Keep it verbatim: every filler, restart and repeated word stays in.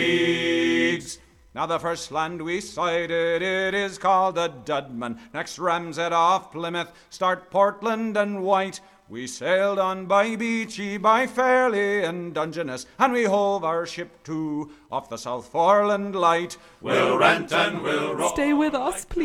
Now the first land we sighted, it is called the Dudman. Next Ramshead off Plymouth, start Portland and White. We sailed on by Beachy, by Fairley and Dungeness, and we hove our ship to off the South Foreland Light. We'll rent and we'll roll. Stay with us, please.